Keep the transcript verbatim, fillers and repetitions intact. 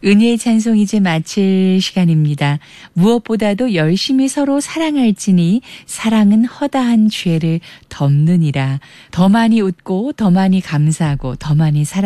은혜의 찬송 이제 마칠 시간입니다. 무엇보다도 열심히 서로 사랑할지니 사랑은 허다한 죄를 덮느니라. 더 많이 웃고 더 많이 감사하고 더 많이 사랑